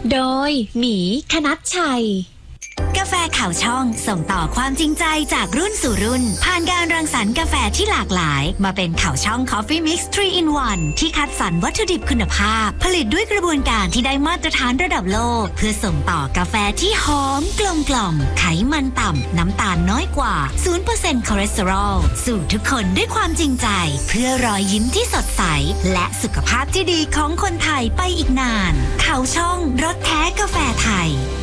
โดยหมีคณัชชัยกาแฟข่าวช่องส่งต่อความจริงใจจากรุ่นสู่รุ่นผ่านการรังสรรค์กาแฟที่หลากหลายมาเป็นข่าวช่อง Coffee Mix 3 in 1 ที่คัดสรรวัตถุดิบคุณภาพผลิตด้วยกระบวนการที่ได้มาตรฐานระดับโลกเพื่อส่งต่อกาแฟที่หอมกลมกล่อมไขมันต่ำน้ำตาลน้อยกว่า 0% คอเลสเตอรอลสู่ทุกคนด้วยความจริงใจเพื่อรอยยิ้มที่สดใสและสุขภาพที่ดีของคนไทยไปอีกนานข่าวช่องรสแท้กาแฟไทย